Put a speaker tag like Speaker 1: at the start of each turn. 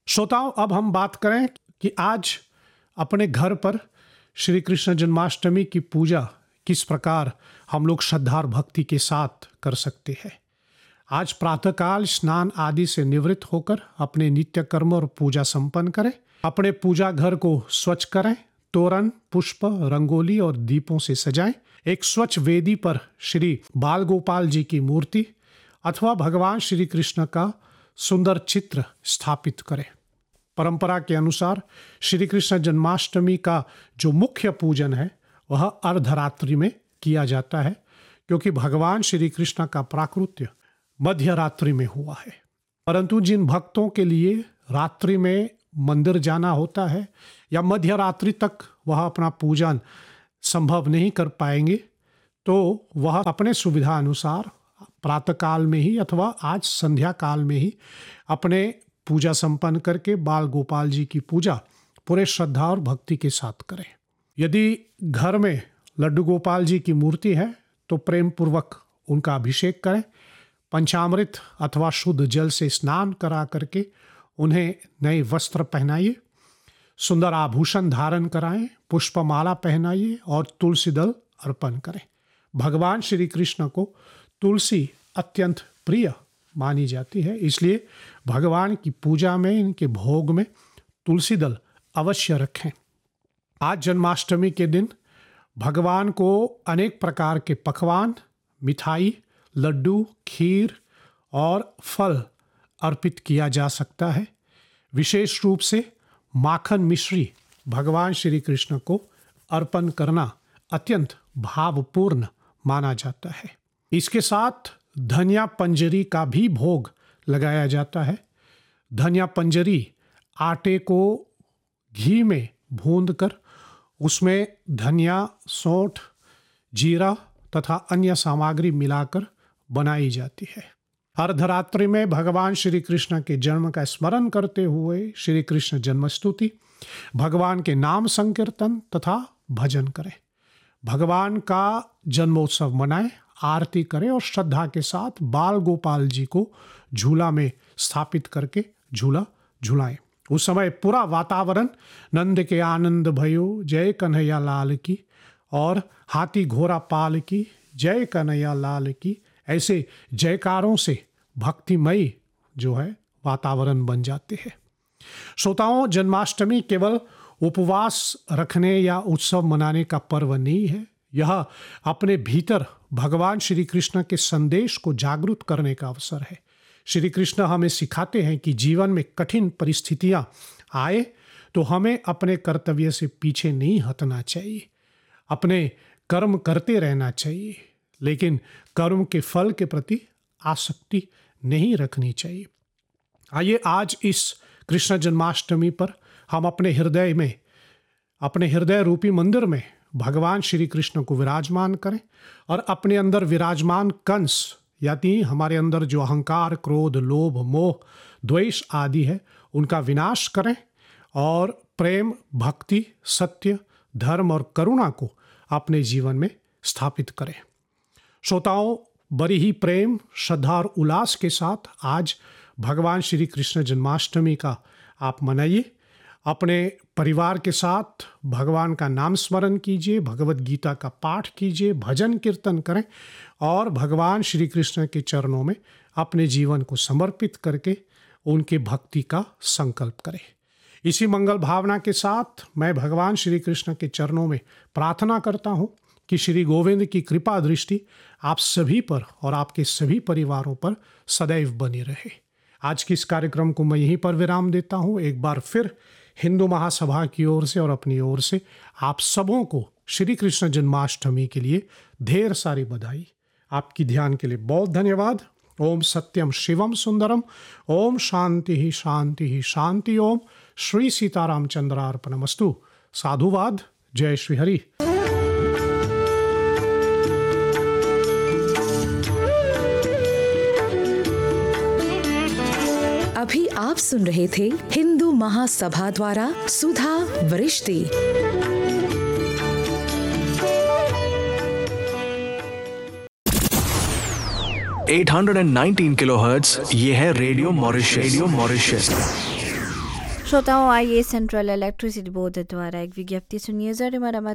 Speaker 1: श्रोताओं, अब हम बात करें कि आज अपने घर पर श्री कृष्ण जन्माष्टमी की पूजा किस प्रकार हम लोग श्रद्धा और भक्ति के साथ कर सकते हैं। आज प्रातःकाल स्नान आदि से निवृत्त होकर अपने नित्य कर्म और पूजा संपन्न करें। अपने पूजा घर को स्वच्छ करें, तोरण, पुष्प, रंगोली और दीपों से सजाएं। एक स्वच्छ वेदी पर श्री बाल गोपाल जी की मूर्ति अथवा भगवान श्री कृष्ण का सुंदर चित्र स्थापित करें। परंपरा के अनुसार श्री कृष्ण जन्माष्टमी का जो मुख्य पूजन है वह अर्धरात्रि में किया जाता है, क्योंकि भगवान श्री कृष्ण का प्राकृत्य मध्य रात्रि में हुआ है। परंतु जिन भक्तों के लिए रात्रि में मंदिर जाना होता है या मध्य रात्रि तक वह अपना पूजन संभव नहीं कर पाएंगे, तो वह अपने सुविधा अनुसार प्रातःकाल में ही अथवा आज संध्या काल में ही अपने पूजा संपन्न करके बाल गोपाल जी की पूजा पूरे श्रद्धा और भक्ति के साथ करें। यदि घर में लड्डू गोपाल जी की मूर्ति है तो प्रेम पूर्वक उनका अभिषेक करें। पंचामृत अथवा शुद्ध जल से स्नान करा करके उन्हें नए वस्त्र पहनाइए, सुंदर आभूषण धारण कराएं, पुष्पमाला पहनाइए और तुलसी दल अर्पण करें। भगवान श्री कृष्ण को तुलसी अत्यंत प्रिय मानी जाती है, इसलिए भगवान की पूजा में, इनके भोग में तुलसी दल अवश्य रखें। आज जन्माष्टमी के दिन भगवान को अनेक प्रकार के पकवान, मिठाई, लड्डू, खीर और फल अर्पित किया जा सकता है। विशेष रूप से माखन मिश्री भगवान श्री कृष्ण को अर्पण करना अत्यंत भावपूर्ण माना जाता है। इसके साथ धनिया पंजरी का भी भोग लगाया जाता है। धनिया पंजरी आटे को घी में भूनकर उसमें धनिया, सौंठ, जीरा तथा अन्य सामग्री मिलाकर बनाई जाती है। अर्धरात्रि में भगवान श्री कृष्ण के जन्म का स्मरण करते हुए श्री कृष्ण जन्मस्तुति, भगवान के नाम संकीर्तन तथा भजन करें। भगवान का जन्मोत्सव मनाएं, आरती करें और श्रद्धा के साथ बाल गोपाल जी को झूला में स्थापित करके झूला झुलाएं। उस समय पूरा वातावरण नंद के आनंद भयो, जय कन्हैया लाल की और हाथी घोड़ा पाल की, जय कन्हैया लाल की, ऐसे जयकारों से भक्तिमयी जो है वातावरण बन जाते हैं। श्रोताओं, जन्माष्टमी केवल उपवास रखने या उत्सव मनाने का पर्व नहीं है। यह अपने भीतर भगवान श्री कृष्ण के संदेश को जागृत करने का अवसर है। श्री कृष्ण हमें सिखाते हैं कि जीवन में कठिन परिस्थितियां आए तो हमें अपने कर्तव्य से पीछे नहीं हटना चाहिए, अपने कर्म करते रहना चाहिए, लेकिन कर्म के फल के प्रति आसक्ति नहीं रखनी चाहिए। आइए आज इस कृष्ण जन्माष्टमी पर हम अपने हृदय रूपी मंदिर में भगवान श्री कृष्ण को विराजमान करें और अपने अंदर विराजमान कंस यानी हमारे अंदर जो अहंकार, क्रोध, लोभ, मोह, द्वेष आदि है उनका विनाश करें और प्रेम, भक्ति, सत्य, धर्म और करुणा को अपने जीवन में स्थापित करें। श्रोताओं, बड़ी ही प्रेम, श्रद्धा और उल्लास के साथ आज भगवान श्री कृष्ण जन्माष्टमी का आप मनाइए। अपने परिवार के साथ भगवान का नाम स्मरण कीजिए, भगवत गीता का पाठ कीजिए, भजन कीर्तन करें और भगवान श्री कृष्ण के चरणों में अपने जीवन को समर्पित करके उनके भक्ति का संकल्प करें। इसी मंगल भावना के साथ मैं भगवान श्री कृष्ण के चरणों में प्रार्थना करता हूँ कि श्री गोविंद की कृपा दृष्टि आप सभी पर और आपके सभी परिवारों पर सदैव बनी रहे। आज के इस कार्यक्रम को मैं यहीं पर विराम देता हूँ। एक बार फिर हिंदू महासभा की ओर से और अपनी ओर से आप सबों को श्री कृष्ण जन्माष्टमी के लिए ढेर सारी बधाई। आपकी ध्यान के लिए बहुत धन्यवाद। ओम सत्यम शिवम सुंदरम, ओम शांति ही शांति ही शांति, ओम श्री सीतारामचंद्रार्पणमस्तु। साधुवाद। जय श्री हरि।
Speaker 2: अभी आप सुन रहे थे हिंदू महासभा द्वारा सुधा वृष्टि।
Speaker 3: 819 किलोहर्ट्ज, ये है रेडियो मॉरिशस। श्रोताओं, आइए सेंट्रल इलेक्ट्रिसिटी बोर्ड द्वारा एक विज्ञप्ति सुनिए। जरिए मरम्मत